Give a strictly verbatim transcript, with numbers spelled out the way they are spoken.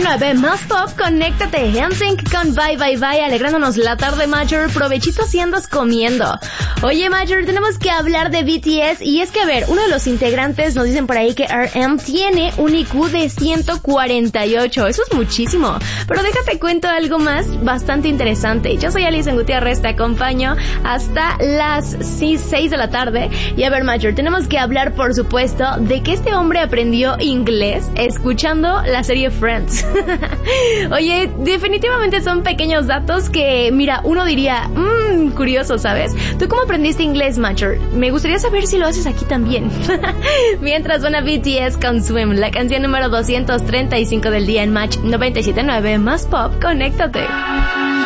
nueve más pop, conéctate. N Sync con Bye Bye Bye, alegrándonos la tarde, Major. Provechito si andas comiendo. Oye, Major, tenemos que hablar de B T S. Y es que, a ver, uno de los integrantes nos dicen por ahí que R M tiene un I Q de ciento cuarenta y ocho. Eso es muchísimo. Pero déjate cuento algo más bastante interesante. Yo soy Alison Gutiérrez, te acompaño hasta las seis de la tarde. Y a ver, Major, tenemos que hablar, por supuesto, de que este hombre aprendió inglés escuchando la serie Friends. Oye, definitivamente son pequeños datos que, mira, uno diría, mmm, curioso, ¿sabes? ¿Tú cómo aprendiste inglés, Major? Me gustaría saber si lo haces aquí también. Mientras suena B T S con Swim, la canción número doscientos treinta y cinco del día en Match noventa y siete punto nueve más pop, conéctate.